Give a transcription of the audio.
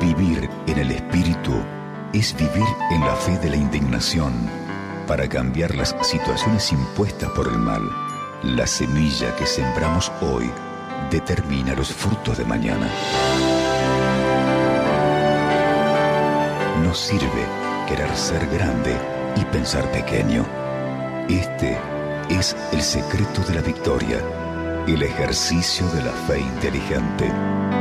Vivir en el espíritu es vivir en la fe de la indignación para cambiar las situaciones impuestas por el mal. La semilla que sembramos hoy determina los frutos de mañana. No sirve querer ser grande y pensar pequeño. Este es el secreto de la victoria, el ejercicio de la fe inteligente.